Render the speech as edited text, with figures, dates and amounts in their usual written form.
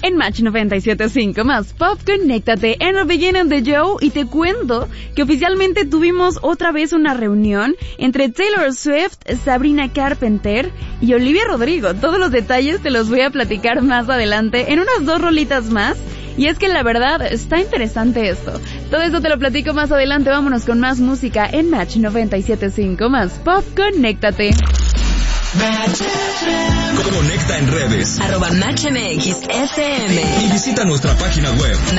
en Match 97.5 más Pop. Conéctate en el beginning de Joe y te cuento que oficialmente tuvimos otra vez una reunión entre Taylor Swift, Sabrina Carpenter y Olivia Rodrigo. Todos los detalles te los voy a platicar más adelante en unas 2 rolitas más. Y es que la verdad está interesante esto. Todo eso te lo platico más adelante. Vámonos con más música en Match 97.5 más Pop. Conéctate. Conecta en redes @MatchMXFM y visita nuestra página web